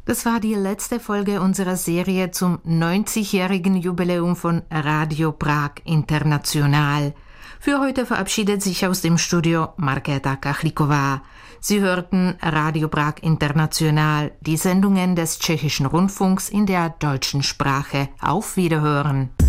Das war die letzte Folge unserer Serie zum 90-jährigen Jubiläum von Radio Prag International. Für heute verabschiedet sich aus dem Studio Markéta Kachlíková. Sie hörten Radio Prag International, die Sendungen des Tschechischen Rundfunks in der deutschen Sprache. Auf Wiederhören.